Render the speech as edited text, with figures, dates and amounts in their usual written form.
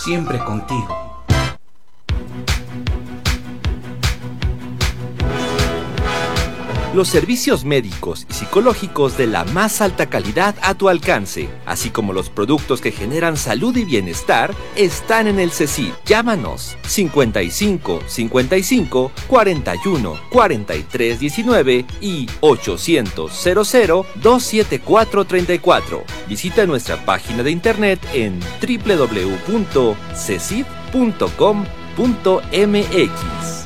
siempre contigo. Los servicios médicos y psicológicos de la más alta calidad a tu alcance, así como los productos que generan salud y bienestar, están en el CECID. Llámanos 55 55 41 43 19 y 800 00 274 34. Visita nuestra página de internet en www.cecid.com.mx.